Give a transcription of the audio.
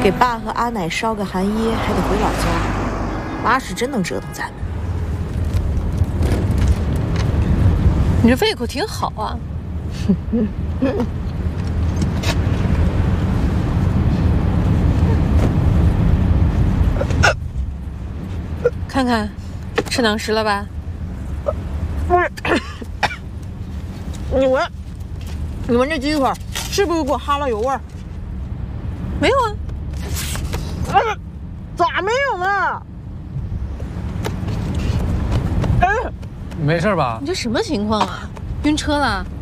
给爸和阿奶烧个寒衣，还得回老家。妈是真能折腾咱们。 你这胃口挺好啊。看看，吃囊食了吧？ 你闻这鸡腿，是不是给我哈了油味儿？ 没有啊。 咋没有呢？ 没事吧？ 你这什么情况啊？晕车了？